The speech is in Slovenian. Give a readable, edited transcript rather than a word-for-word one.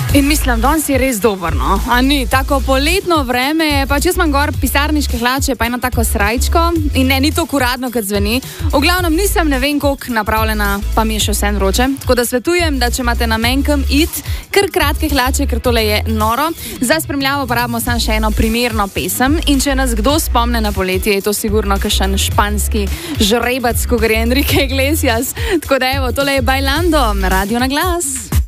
In mislim, danes je res dober, no? A ni, tako poletno vreme, pa če imam gor pisarniške hlače, pa eno tako srajčko in ne, ni to uradno, kot zveni. V glavnem nisem ne vem koliko napravljena, pa mi je še vse vroče. Tako da svetujem, da če imate namen kam iti, kar kratke hlače, ker tole je noro. Za spremljavo pa rabimo samo še eno primerno pesem in če nas kdo spomne na poletje, je to sigurno kakšen španski žrebec, ko gre Enrique Iglesias. Tako da evo, tole je Bailando, Radio na glas.